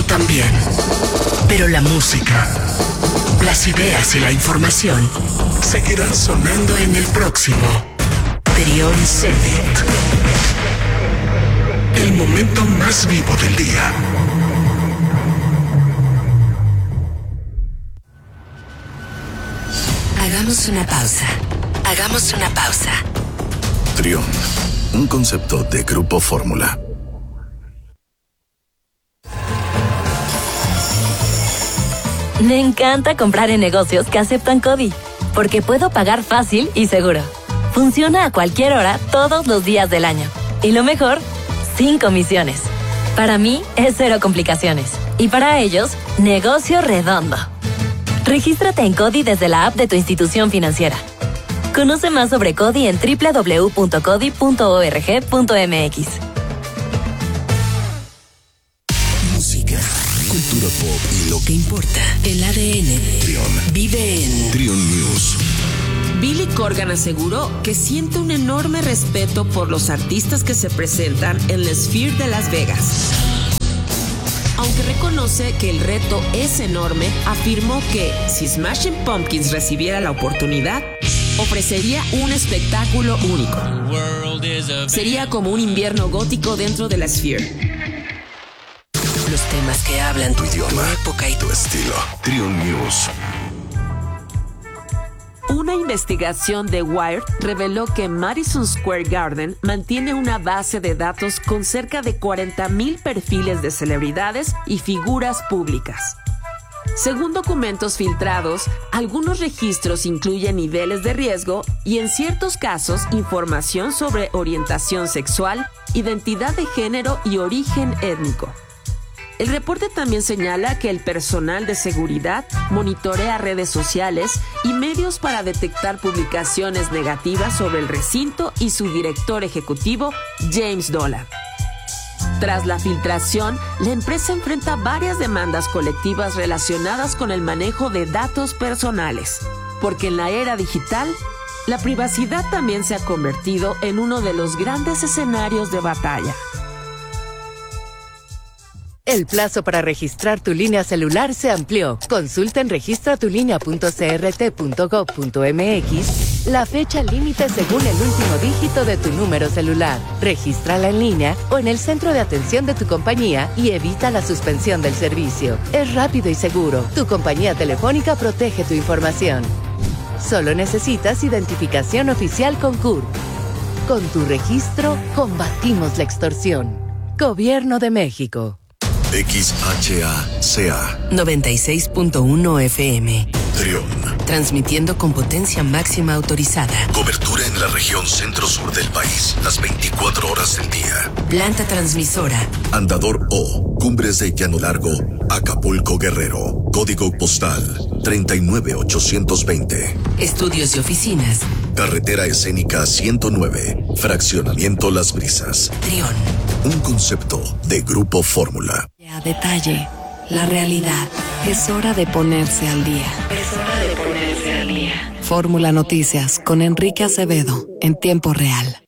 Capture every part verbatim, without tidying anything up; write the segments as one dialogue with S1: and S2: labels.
S1: también. Pero la música, las ideas y la información seguirán sonando en el próximo Trión Zenit. El momento más vivo del día. Hagamos una pausa. Hagamos una pausa.
S2: Trión, un concepto de Grupo Fórmula.
S3: Me encanta comprar en negocios que aceptan CODI, porque puedo pagar fácil y seguro. Funciona a cualquier hora, todos los días del año. Y lo mejor, sin comisiones. Para mí, es cero complicaciones. Y para ellos, negocio redondo. Regístrate en CODI desde la app de tu institución financiera. Conoce más sobre CODI en doble u doble u doble u punto codi punto org punto m x.
S1: Música, cultura pop y lo que importa. El A D N de Trión vive en Trión News.
S4: Billy Corgan aseguró que siente un enorme respeto por los artistas que se presentan en la Sphere de Las Vegas. Aunque reconoce que el reto es enorme, afirmó que si Smashing Pumpkins recibiera la oportunidad, ofrecería un espectáculo único. Sería como un invierno gótico dentro de la Sphere.
S1: Los temas que hablan tu idioma, tu época y
S2: tu estilo. Trión News.
S4: Una investigación de Wired reveló que Madison Square Garden mantiene una base de datos con cerca de cuarenta mil perfiles de celebridades y figuras públicas. Según documentos filtrados, algunos registros incluyen niveles de riesgo y, en ciertos casos, información sobre orientación sexual, identidad de género y origen étnico. El reporte también señala que el personal de seguridad monitorea redes sociales y medios para detectar publicaciones negativas sobre el recinto y su director ejecutivo, James Dolan. Tras la filtración, la empresa enfrenta varias demandas colectivas relacionadas con el manejo de datos personales, porque en la era digital, la privacidad también se ha convertido en uno de los grandes escenarios de batalla.
S5: El plazo para registrar tu línea celular se amplió. Consulta en registra tu línea punto c r t punto gov punto m x la fecha límite según el último dígito de tu número celular. Regístrala en línea o en el centro de atención de tu compañía y evita la suspensión del servicio. Es rápido y seguro. Tu compañía telefónica protege tu información. Solo necesitas identificación oficial con C U R. Con tu registro, combatimos la extorsión. Gobierno de México.
S2: X H A C A
S1: noventa y seis punto uno F M.
S2: Trión.
S1: Transmitiendo con potencia máxima autorizada.
S2: Cobertura en la región centro-sur del país, las veinticuatro horas del día.
S1: Planta transmisora.
S2: Andador O, Cumbres de Llano Largo, Acapulco, Guerrero. Código postal treinta y nueve ochocientos veinte.
S1: Estudios y oficinas.
S2: Carretera escénica ciento nueve. Fraccionamiento Las Brisas.
S1: Trión.
S2: Un concepto de Grupo Fórmula.
S6: A detalle, la realidad. Es hora de ponerse al día.
S1: Es hora de ponerse al día.
S6: Fórmula Noticias con Enrique Acevedo en tiempo real.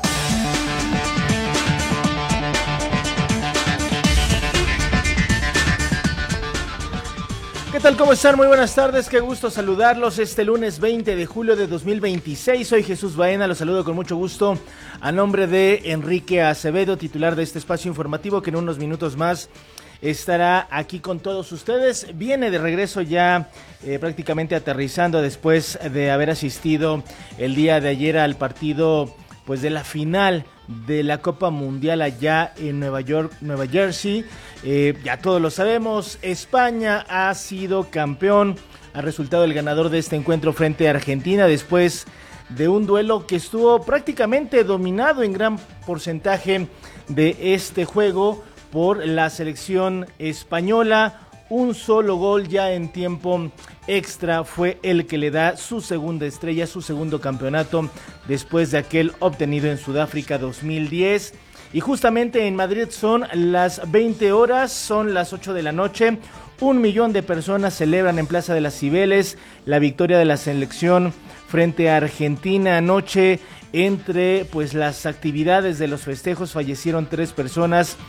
S7: ¿Qué tal? ¿Cómo están? Muy buenas tardes, qué gusto saludarlos este lunes veinte de julio de dos mil veintiséis. Soy Jesús Baena, los saludo con mucho gusto a nombre de Enrique Acevedo, titular de este espacio informativo que en unos minutos más estará aquí con todos ustedes. Viene de regreso ya eh, prácticamente aterrizando después de haber asistido el día de ayer al partido pues de la final de la Copa Mundial allá en Nueva York, Nueva Jersey. Eh, ya todos lo sabemos, España ha sido campeón, ha resultado el ganador de este encuentro frente a Argentina después de un duelo que estuvo prácticamente dominado en gran porcentaje de este juego por la selección española. Un solo gol ya en tiempo extra fue el que le da su segunda estrella, su segundo campeonato después de aquel obtenido en Sudáfrica dos mil diez. Y justamente en Madrid son las veinte horas, son las ocho de la noche. Un millón de personas celebran en Plaza de las Cibeles la victoria de la selección frente a Argentina. Anoche, entre pues las actividades de los festejos, fallecieron tres personas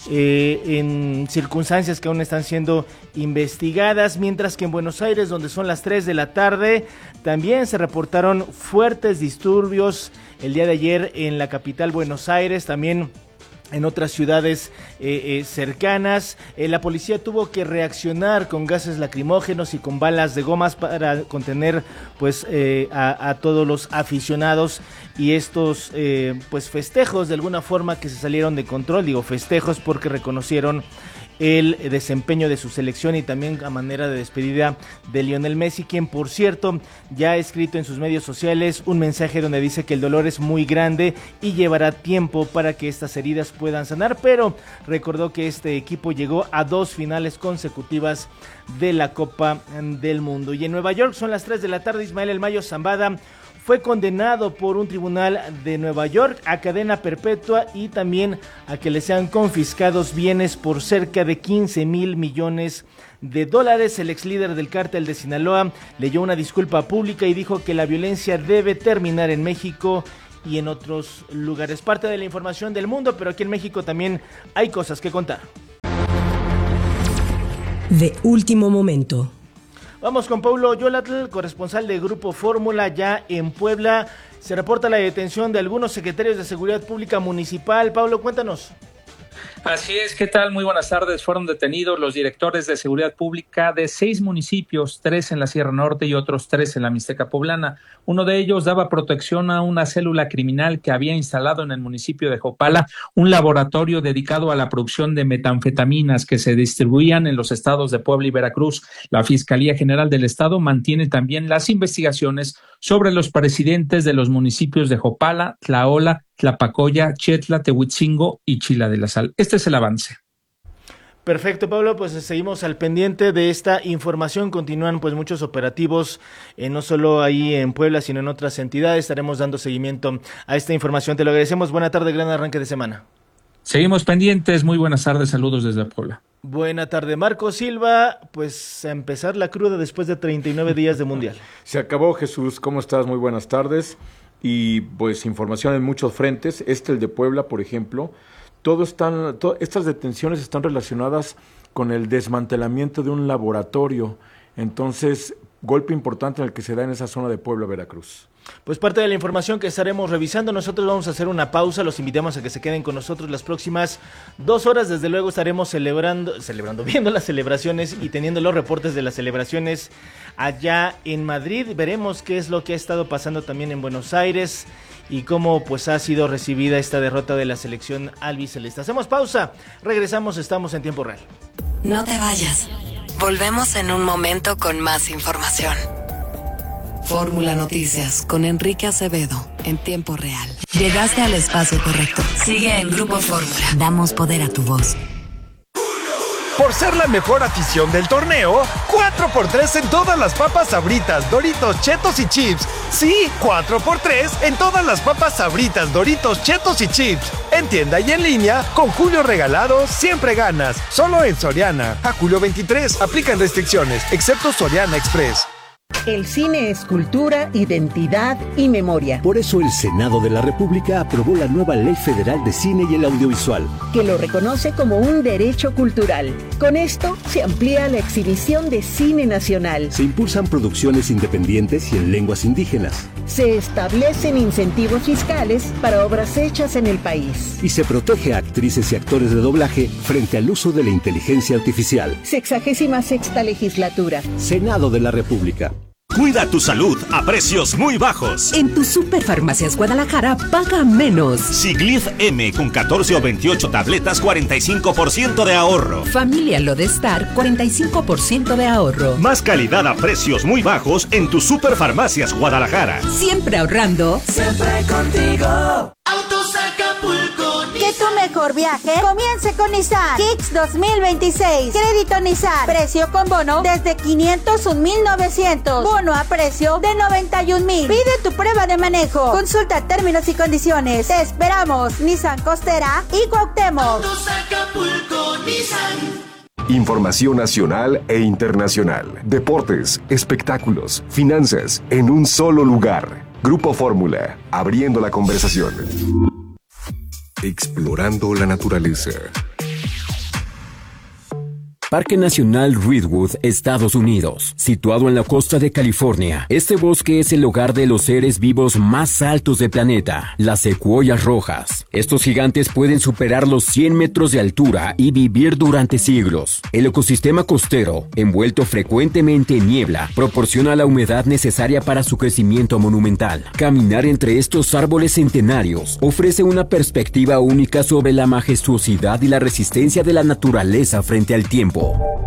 S7: eh, en circunstancias que aún están siendo investigadas, mientras que en Buenos Aires, donde son las tres de la tarde, también se reportaron fuertes disturbios el día de ayer en la capital Buenos Aires, también en otras ciudades eh, eh, cercanas. Eh, la policía tuvo que reaccionar con gases lacrimógenos y con balas de gomas para contener pues eh, a, a todos los aficionados y estos eh, pues festejos de alguna forma que se salieron de control. Digo festejos porque reconocieron el desempeño de su selección y también a manera de despedida de Lionel Messi, quien por cierto ya ha escrito en sus medios sociales un mensaje donde dice que el dolor es muy grande y llevará tiempo para que estas heridas puedan sanar, pero recordó que este equipo llegó a dos finales consecutivas de la Copa del Mundo. Y en Nueva York son las tres de la tarde, Ismael El Mayo Zambada fue condenado por un tribunal de Nueva York a cadena perpetua y también a que le sean confiscados bienes por cerca de quince mil millones de dólares. El ex líder del cártel de Sinaloa leyó una disculpa pública y dijo que la violencia debe terminar en México y en otros lugares. Parte de la información del mundo, pero aquí en México también hay cosas que contar.
S8: De último momento.
S7: Vamos con Paulo Yolatl, corresponsal de Grupo Fórmula ya en Puebla. Se reporta la detención de algunos secretarios de Seguridad Pública Municipal. Pablo, cuéntanos.
S9: Así es, ¿qué tal? Muy buenas tardes. Fueron detenidos los directores de seguridad pública de seis municipios, tres en la Sierra Norte y otros tres en la Mixteca Poblana. Uno de ellos daba protección a una célula criminal que había instalado en el municipio de Jopala un laboratorio dedicado a la producción de metanfetaminas que se distribuían en los estados de Puebla y Veracruz. La Fiscalía General del Estado mantiene también las investigaciones sobre los presidentes de los municipios de Jopala, Tlaola, Tlapacoya, Chetla, Tehuitzingo y Chila de la Sal. Este es el avance.
S7: Perfecto, Pablo, pues seguimos al pendiente de esta información. Continúan pues muchos operativos, eh, no solo ahí en Puebla, sino en otras entidades. Estaremos dando seguimiento a esta información. Te lo agradecemos. Buena tarde, gran arranque de semana.
S9: Seguimos pendientes. Muy buenas tardes. Saludos desde Puebla.
S7: Buena tarde, Marco Silva. Pues a empezar la cruda después de treinta y nueve días de Mundial.
S10: Se acabó, Jesús. ¿Cómo estás? Muy buenas tardes. Y pues información en muchos frentes. Este, el de Puebla, por ejemplo. Todo están, to, estas detenciones están relacionadas con el desmantelamiento de un laboratorio. Entonces, golpe importante en el que se da en esa zona de Puebla, Veracruz.
S7: Pues parte de la información que estaremos revisando. Nosotros vamos a hacer una pausa, los invitamos a que se queden con nosotros las próximas dos horas. Desde luego estaremos celebrando, celebrando, viendo las celebraciones y teniendo los reportes de las celebraciones allá en Madrid. Veremos qué es lo que ha estado pasando también en Buenos Aires y cómo pues ha sido recibida esta derrota de la selección albiceleste. Hacemos pausa, regresamos, estamos en tiempo real.
S6: No te vayas, volvemos en un momento con más información. Fórmula Noticias con Enrique Acevedo en tiempo real. Llegaste al espacio correcto. Sigue en Grupo Fórmula. Damos poder a tu voz.
S11: Por ser la mejor afición del torneo, cuatro por tres en todas las papas Sabritas, Doritos, Chetos y Chips. Sí, cuatro por tres en todas las papas Sabritas, Doritos, Chetos y Chips. En tienda y en línea, con Julio Regalado, siempre ganas. Solo en Soriana. A julio veintitrés, aplican restricciones, excepto Soriana Express.
S12: El cine es cultura, identidad y memoria.
S13: Por eso el Senado de la República aprobó la nueva Ley Federal de Cine y el Audiovisual,
S12: que lo reconoce como un derecho cultural. Con esto se amplía la exhibición de cine nacional.
S13: Se impulsan producciones independientes y en lenguas indígenas.
S12: Se establecen incentivos fiscales para obras hechas en el país.
S13: Y se protege a actrices y actores de doblaje frente al uso de la inteligencia artificial.
S12: Sexagésima sexta legislatura.
S13: Senado de la República.
S14: Cuida tu salud a precios muy bajos.
S8: En tu Superfarmacias Guadalajara paga menos.
S14: Siglif M con catorce o veintiocho tabletas, cuarenta y cinco por ciento de ahorro.
S8: Familia Lodestar, cuarenta y cinco por ciento de ahorro.
S14: Más calidad a precios muy bajos en tu Superfarmacias Guadalajara.
S8: Siempre ahorrando.
S15: Siempre contigo. Autos Acapulco.
S16: Que tu mejor viaje comience con Nissan Kicks dos mil veintiséis. Crédito Nissan. Precio con bono desde quinientos un mil novecientos. Bono a precio de noventa y un mil. Pide tu prueba de manejo. Consulta términos y condiciones. Te esperamos. Nissan Costera y Cuauhtémoc.
S15: Autos Acapulco, Nissan.
S17: Información nacional e internacional. Deportes, espectáculos, finanzas, en un solo lugar. Grupo Fórmula, abriendo la conversación.
S2: Explorando la naturaleza.
S18: Parque Nacional Redwood, Estados Unidos. Situado en la costa de California, este bosque es el hogar de los seres vivos más altos del planeta, las secuoyas rojas. Estos gigantes pueden superar los cien metros de altura y vivir durante siglos. El ecosistema costero, envuelto frecuentemente en niebla, proporciona la humedad necesaria para su crecimiento monumental. Caminar entre estos árboles centenarios ofrece una perspectiva única sobre la majestuosidad y la resistencia de la naturaleza frente al tiempo.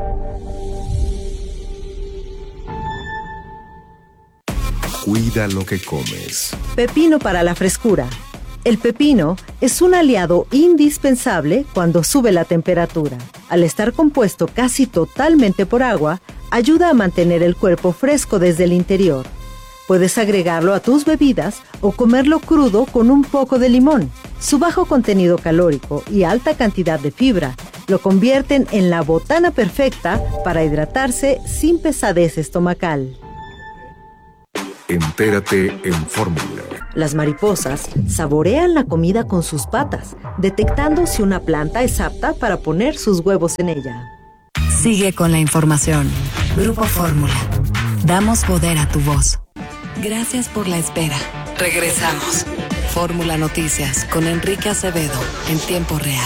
S17: Cuida lo que comes.
S19: Pepino para la frescura. El pepino es un aliado indispensable cuando sube la temperatura. Al estar compuesto casi totalmente por agua, ayuda a mantener el cuerpo fresco desde el interior. Puedes agregarlo a tus bebidas o comerlo crudo con un poco de limón. Su bajo contenido calórico y alta cantidad de fibra lo convierten en la botana perfecta para hidratarse sin pesadez estomacal.
S17: Entérate en Fórmula.
S19: Las mariposas saborean la comida con sus patas, detectando si una planta es apta para poner sus huevos en ella.
S6: Sigue con la información. Grupo Fórmula. Damos poder a tu voz. Gracias por la espera. Regresamos. Fórmula Noticias con Enrique Acevedo en tiempo real.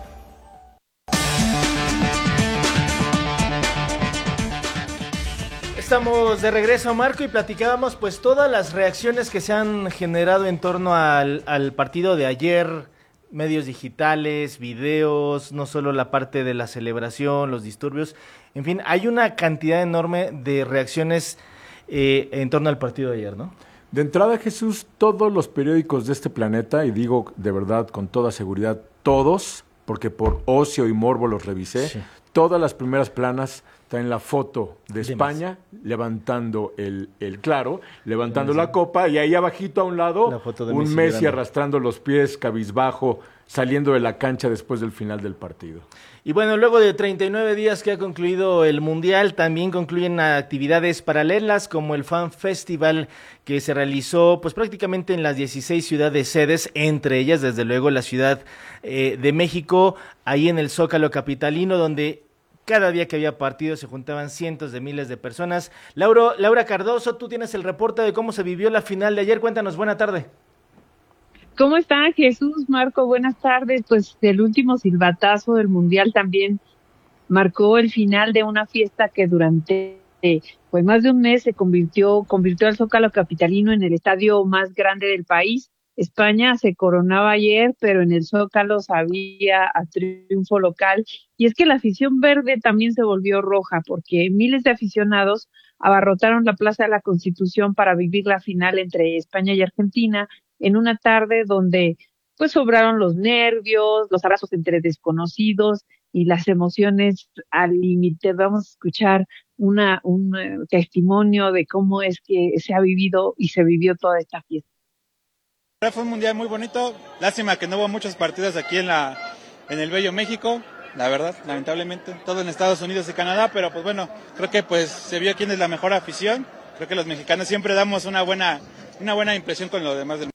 S7: Estamos de regreso, Marco, y platicábamos pues todas las reacciones que se han generado en torno al, al partido de ayer, medios digitales, videos, no solo la parte de la celebración, los disturbios, en fin, hay una cantidad enorme de reacciones eh, en torno al partido de ayer, ¿no?
S10: De entrada, Jesús, todos los periódicos de este planeta, y digo de verdad con toda seguridad todos, porque por ocio y morbo los revisé, sí. Todas las primeras planas traen la foto de España levantando el, el claro, levantando sí, la sí. copa, y ahí abajito a un lado un Messi, Messi arrastrando los pies, cabizbajo, saliendo de la cancha después del final del partido.
S7: Y bueno, luego de treinta y nueve días que ha concluido el Mundial, también concluyen actividades paralelas como el Fan Festival, que se realizó pues prácticamente en las dieciséis ciudades sedes, entre ellas desde luego la Ciudad eh, de México, ahí en el Zócalo capitalino, donde cada día que había partido se juntaban cientos de miles de personas. Lauro, Laura Cardoso, tú tienes el reporte de cómo se vivió la final de ayer. Cuéntanos, buena tarde.
S20: ¿Cómo está Jesús, Marco? Buenas tardes. Pues el último silbatazo del Mundial también marcó el final de una fiesta que durante eh, pues más de un mes se convirtió, convirtió al Zócalo capitalino en el estadio más grande del país. España se coronaba ayer, pero en el Zócalo sabía a triunfo local. Y es que la afición verde también se volvió roja, porque miles de aficionados abarrotaron la Plaza de la Constitución para vivir la final entre España y Argentina, en una tarde donde pues sobraron los nervios, los abrazos entre desconocidos y las emociones al límite. Vamos a escuchar una un uh, testimonio de cómo es que se ha vivido y se vivió toda esta fiesta.
S21: Fue un mundial muy bonito, lástima que no hubo muchos partidos aquí en la en el bello México, la verdad, lamentablemente, todo en Estados Unidos y Canadá, pero pues bueno, creo que pues se vio quién es la mejor afición. Creo que los mexicanos siempre damos una buena una buena impresión con lo demás del mundo.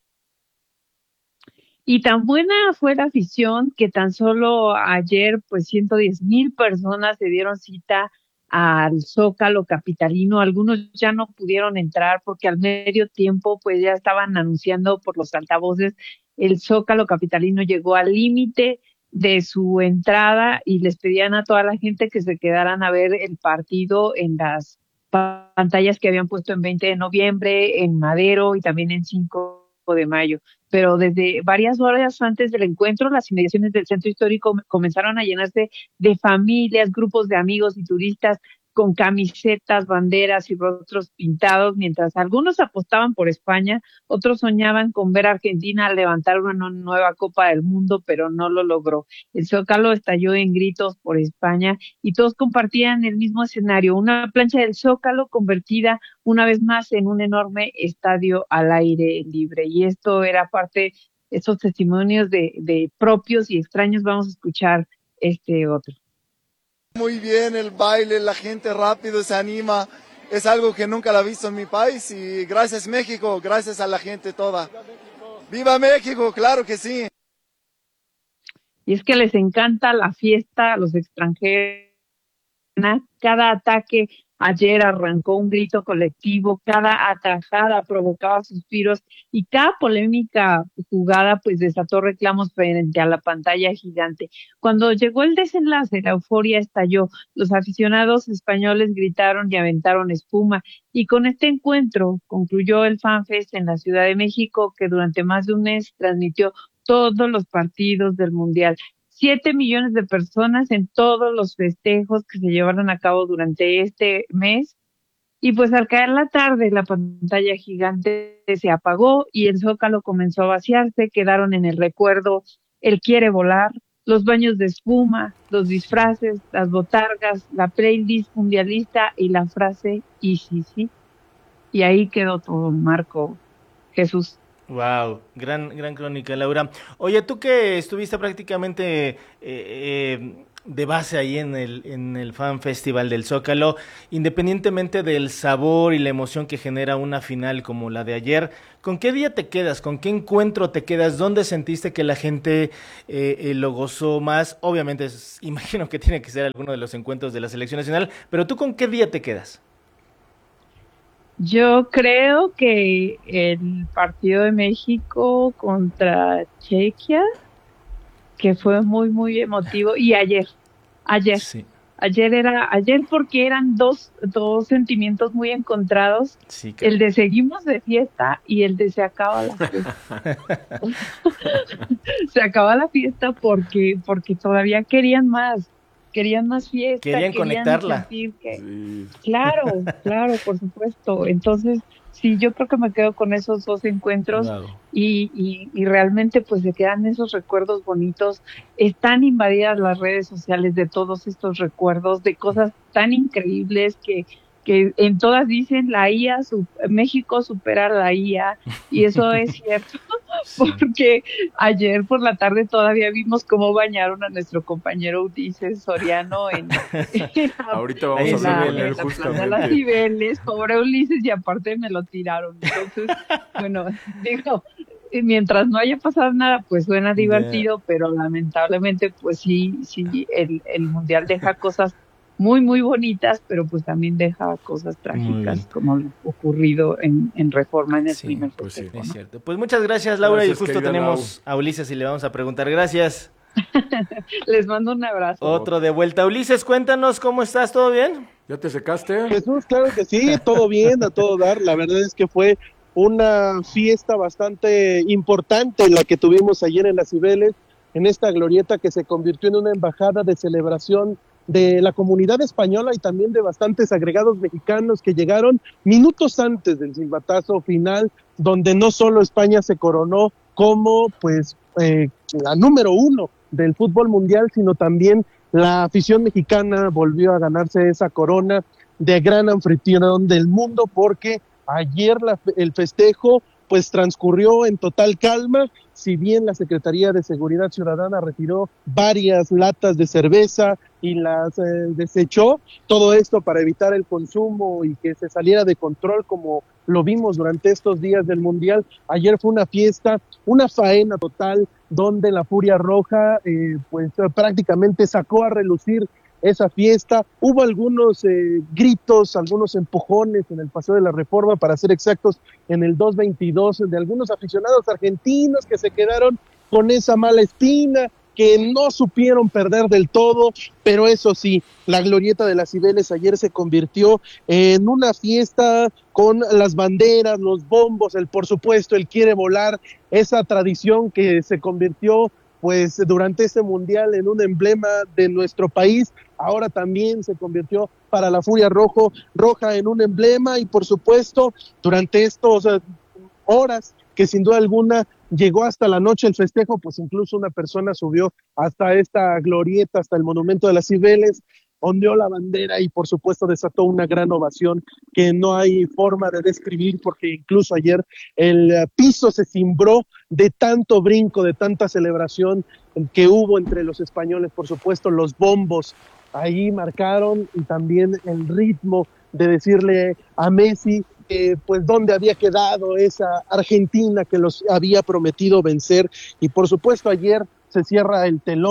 S20: Y tan buena fue la afición que tan solo ayer pues ciento diez mil personas se dieron cita al Zócalo capitalino. Algunos ya no pudieron entrar porque al medio tiempo pues ya estaban anunciando por los altavoces. El Zócalo capitalino llegó al límite de su entrada y les pedían a toda la gente que se quedaran a ver el partido en las pantallas que habían puesto en veinte de noviembre, en Madero y también en cinco de mayo. Pero desde varias horas antes del encuentro, las inmediaciones del centro histórico comenzaron a llenarse de familias, grupos de amigos y turistas con camisetas, banderas y rostros pintados, mientras algunos apostaban por España, otros soñaban con ver a Argentina levantar una nueva Copa del Mundo, pero no lo logró. El Zócalo estalló en gritos por España y todos compartían el mismo escenario, una plancha del Zócalo convertida una vez más en un enorme estadio al aire libre. Y esto era parte, estos testimonios de, de propios y extraños. Vamos a escuchar este otro.
S22: Muy bien el baile, la gente rápido se anima, es algo que nunca la he visto en mi país y gracias México, gracias a la gente toda. ¡Viva México! ¡Claro que sí!
S20: Y es que les encanta la fiesta a los extranjeros Cada ataque ayer arrancó un grito colectivo, cada atajada provocaba suspiros y cada polémica jugada pues desató reclamos frente a la pantalla gigante. Cuando llegó el desenlace, la euforia estalló, los aficionados españoles gritaron y aventaron espuma, y con este encuentro concluyó el FanFest en la Ciudad de México, que durante más de un mes transmitió todos los partidos del Mundial. Siete millones de personas en todos los festejos que se llevaron a cabo durante este mes. Y pues al caer la tarde, la pantalla gigante se apagó y el Zócalo comenzó a vaciarse. Quedaron en el recuerdo el Quiere Volar, los baños de espuma, los disfraces, las botargas, la playlist mundialista y la frase y sí, sí. Y ahí quedó todo, Marco, Jesús.
S7: Wow, gran, gran crónica, Laura. Oye, tú que estuviste prácticamente eh, eh, de base ahí en el, en el Fan Festival del Zócalo, independientemente del sabor y la emoción que genera una final como la de ayer, ¿con qué día te quedas? ¿Con qué encuentro te quedas? ¿Dónde sentiste que la gente eh, eh, lo gozó más? Obviamente, es, imagino que tiene que ser alguno de los encuentros de la selección nacional, pero ¿tú con qué día te quedas?
S20: Yo creo que el partido de México contra Chequia, que fue muy, muy emotivo, y ayer, ayer, sí. ayer era, ayer porque eran dos, dos sentimientos muy encontrados, sí, que... el de seguimos de fiesta y el de se acaba la fiesta. Se acaba la fiesta porque, porque todavía querían más. Querían más fiesta.
S7: Querían, querían conectarla.
S20: Que... Sí. Claro, claro, por supuesto. Entonces, sí, yo creo que me quedo con esos dos encuentros claro. y, y, y realmente pues se quedan esos recuerdos bonitos. Están invadidas las redes sociales de todos estos recuerdos, de cosas tan increíbles que, que en todas dicen la I A, su, México supera la I A, y eso es cierto, porque ayer por la tarde todavía vimos cómo bañaron a nuestro compañero Ulises Soriano en, en
S10: ahorita vamos a ver justamente
S20: las Cibeles, pobre Ulises, y aparte me lo tiraron. Entonces, bueno, digo, mientras no haya pasado nada, pues suena divertido, yeah. pero lamentablemente, pues sí, sí, el, el Mundial deja cosas muy, muy bonitas, pero pues también deja cosas trágicas, como lo ocurrido en, en Reforma en el sí, primer
S7: pues
S20: festejo,
S7: sí,
S20: ¿no?
S7: Es cierto. Pues muchas gracias, Laura, gracias, y justo tenemos Lau. a Ulises y le vamos a preguntar. Gracias.
S20: Les mando un abrazo.
S7: Otro de vuelta. Ulises, cuéntanos, ¿cómo estás? ¿Todo bien?
S10: ¿Ya te secaste?
S3: Jesús, claro que sí, todo bien, a todo dar. La verdad es que fue una fiesta bastante importante la que tuvimos ayer en las Cibeles, en esta glorieta que se convirtió en una embajada de celebración de la comunidad española y también de bastantes agregados mexicanos que llegaron minutos antes del silbatazo final, donde no solo España se coronó como pues eh, la número uno del fútbol mundial, sino también la afición mexicana volvió a ganarse esa corona de gran anfitrión del mundo, porque ayer la, el festejo pues transcurrió en total calma. Si bien la Secretaría de Seguridad Ciudadana retiró varias latas de cerveza y las eh, desechó, todo esto para evitar el consumo y que se saliera de control como lo vimos durante estos días del Mundial. Ayer fue una fiesta, una faena total, donde la Furia Roja eh, pues prácticamente sacó a relucir esa fiesta. Hubo algunos eh, gritos, algunos empujones en el Paseo de la Reforma, para ser exactos, en el dos veintidós, de algunos aficionados argentinos que se quedaron con esa mala espina, que no supieron perder del todo, pero eso sí, la glorieta de las Cibeles ayer se convirtió en una fiesta con las banderas, los bombos, el por supuesto, el Quiere Volar, esa tradición que se convirtió pues durante este mundial en un emblema de nuestro país. Ahora también se convirtió para la Furia Rojo, Roja en un emblema, y por supuesto durante estas uh, horas que sin duda alguna llegó hasta la noche el festejo, pues incluso una persona subió hasta esta glorieta, hasta el monumento de las Cibeles, ondeó la bandera y por supuesto desató una gran ovación que no hay forma de describir, porque incluso ayer el uh, piso se cimbró de tanto brinco, de tanta celebración que hubo entre los españoles. Por supuesto los bombos ahí marcaron, y también el ritmo de decirle a Messi eh, pues dónde había quedado esa Argentina que los había prometido vencer. Y por supuesto ayer se cierra el telón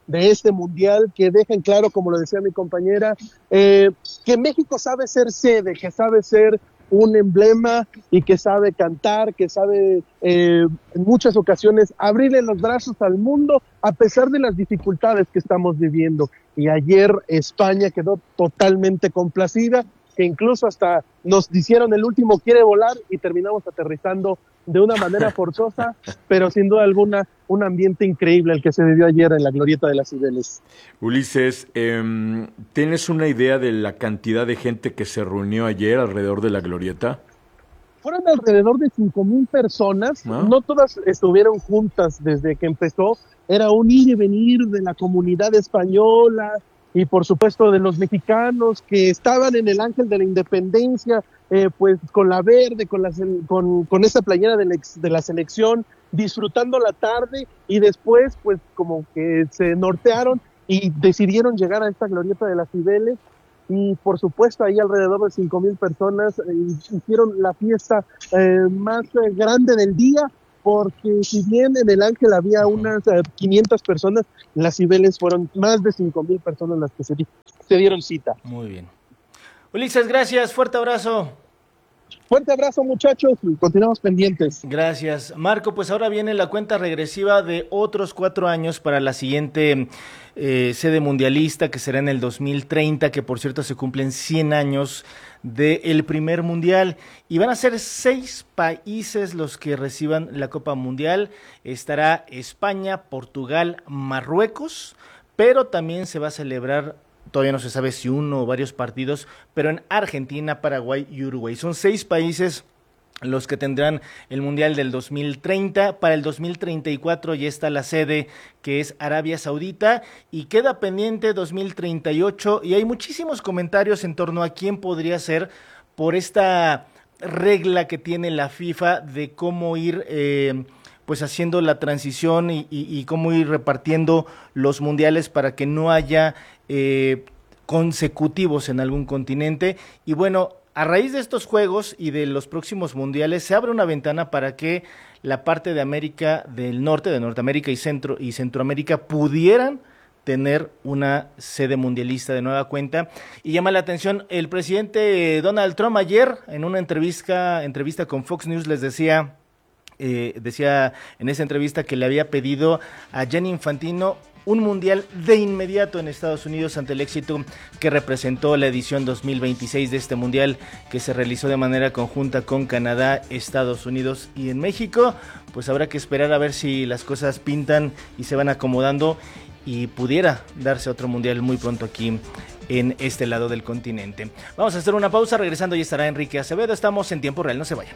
S3: de este mundial, que dejen claro, como lo decía mi compañera, eh, que México sabe ser sede, que sabe ser un emblema y que sabe cantar, que sabe eh, en muchas ocasiones abrirle los brazos al mundo a pesar de las dificultades que estamos viviendo. Y ayer España quedó totalmente complacida, que incluso hasta nos dijeron el último quiere volar y terminamos aterrizando de una manera forzosa, pero sin duda alguna un ambiente increíble el que se vivió ayer en la Glorieta de las Cibeles.
S10: Ulises, eh, ¿tienes una idea de la cantidad de gente que se reunió ayer alrededor de la Glorieta?
S3: Fueron alrededor de cinco mil personas, ¿no? No todas estuvieron juntas desde que empezó, era un ir y venir de la comunidad española y por supuesto de los mexicanos que estaban en el Ángel de la Independencia, eh, pues con la verde, con, la, con, con esa playera de la, de la selección, disfrutando la tarde y después pues como que se nortearon y decidieron llegar a esta Glorieta de las Cibeles. Y por supuesto ahí alrededor de cinco mil personas eh, hicieron la fiesta eh, más eh, grande del día, porque si bien en el Ángel había unas eh, quinientas personas, en las Cibeles fueron más de cinco mil personas las que se, di- se dieron cita.
S7: Muy bien. Ulises, gracias, fuerte abrazo.
S3: Fuerte abrazo, muchachos, y continuamos pendientes.
S7: Gracias. Marco, pues ahora viene la cuenta regresiva de otros cuatro años para la siguiente eh, sede mundialista, que será en el dos mil treinta, que por cierto se cumplen cien años del primer mundial, y van a ser seis países los que reciban la Copa Mundial. Estará España, Portugal, Marruecos, pero también se va a celebrar, todavía no se sabe si uno o varios partidos, pero en Argentina, Paraguay y Uruguay. Son seis países los que tendrán el Mundial del dos mil treinta. Para el dos mil treinta y cuatro ya está la sede, que es Arabia Saudita, y queda pendiente dos mil treinta y ocho, y hay muchísimos comentarios en torno a quién podría ser por esta regla que tiene la FIFA de cómo ir eh, pues haciendo la transición y, y, y cómo ir repartiendo los mundiales para que no haya eh, consecutivos en algún continente. Y bueno, a raíz de estos juegos y de los próximos mundiales se abre una ventana para que la parte de América del Norte, de Norteamérica y Centro y Centroamérica pudieran tener una sede mundialista de nueva cuenta. Y llama la atención, el presidente Donald Trump ayer en una entrevista, entrevista con Fox News les decía, eh, decía en esa entrevista que le había pedido a Gianni Infantino un mundial de inmediato en Estados Unidos ante el éxito que representó la edición dos mil veintiséis de este mundial, que se realizó de manera conjunta con Canadá, Estados Unidos y en México. Pues habrá que esperar a ver si las cosas pintan y se van acomodando y pudiera darse otro mundial muy pronto aquí en este lado del continente. Vamos a hacer una pausa, regresando y estará Enrique Acevedo. Estamos en tiempo real, no se vayan.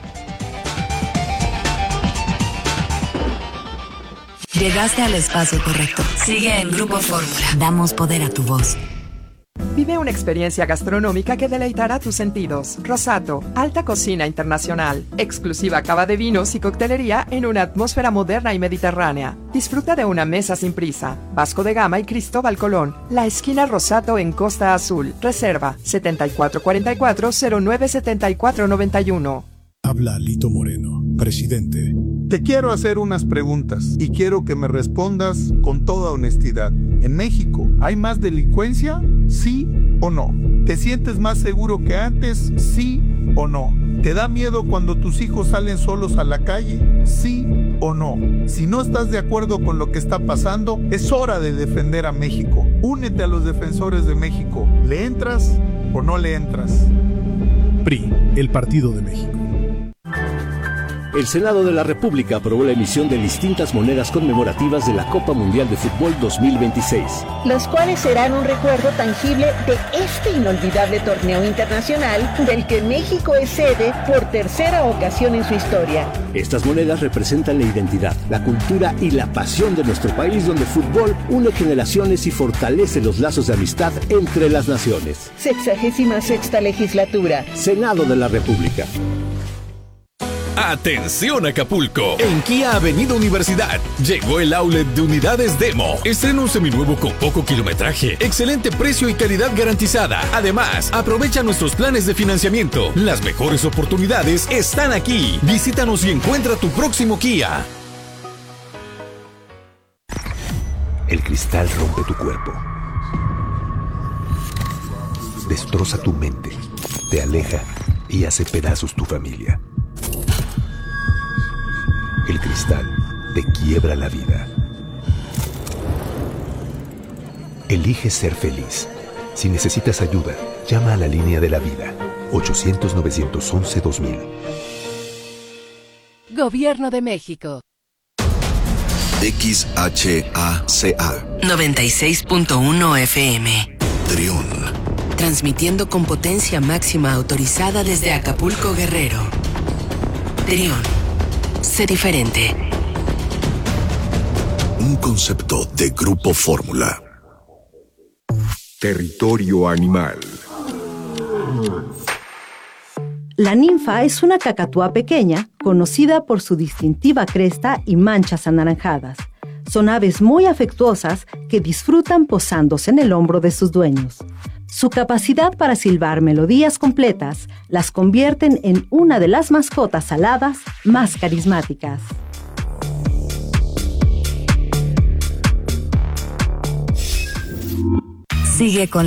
S6: Llegaste al espacio correcto. Sigue en Grupo Fórmula. Damos poder a tu voz.
S4: Vive una experiencia gastronómica que deleitará tus sentidos. Rosato, alta cocina internacional, exclusiva cava de vinos y coctelería en una atmósfera moderna y mediterránea. Disfruta de una mesa sin prisa. Vasco de Gama y Cristóbal Colón. La esquina Rosato en Costa Azul. Reserva setenta y cuatro cuarenta y cuatro cero nueve setenta y cuatro noventa y uno.
S5: Habla Lito Moreno, presidente.
S23: Te quiero hacer unas preguntas y quiero que me respondas con toda honestidad. ¿En México hay más delincuencia? ¿Sí o no? ¿Te sientes más seguro que antes? ¿Sí o no? ¿Te da miedo cuando tus hijos salen solos a la calle? ¿Sí o no? Si no estás de acuerdo con lo que está pasando, es hora de defender a México. Únete a los defensores de México. ¿Le entras o no le entras?
S5: P R I, el Partido de México.
S13: El Senado de la República aprobó la emisión de distintas monedas conmemorativas de la Copa Mundial de Fútbol dos mil veintiséis.
S12: Las cuales serán un recuerdo tangible de este inolvidable torneo internacional del que México es sede por tercera ocasión en su historia.
S13: Estas monedas representan la identidad, la cultura y la pasión de nuestro país, donde el fútbol une generaciones y fortalece los lazos de amistad entre las naciones.
S12: Sexagésima sexta legislatura.
S13: Senado de la República.
S24: ¡Atención Acapulco! En Kia Avenida Universidad llegó el outlet de unidades Demo. Estrena un seminuevo con poco kilometraje, excelente precio y calidad garantizada. Además, aprovecha nuestros planes de financiamiento. Las mejores oportunidades están aquí. Visítanos y encuentra tu próximo Kia.
S1: El cristal rompe tu cuerpo. Destroza tu mente, te aleja y hace pedazos tu familia. El cristal te quiebra la vida. Elige ser feliz. Si necesitas ayuda, llama a la línea de la vida. ochocientos, novecientos once, dos mil.
S9: Gobierno de México.
S2: X H A C A
S6: noventa y seis punto uno F M.
S2: Trión.
S6: Transmitiendo con potencia máxima autorizada desde Acapulco, Guerrero. Trión. Sé diferente.
S2: Un concepto de Grupo Fórmula.
S17: Territorio animal.
S19: La ninfa es una cacatúa pequeña, conocida por su distintiva cresta y manchas anaranjadas. Son aves muy afectuosas que disfrutan posándose en el hombro de sus dueños. Su capacidad para silbar melodías completas las convierten en una de las mascotas aladas más carismáticas.
S6: Sigue con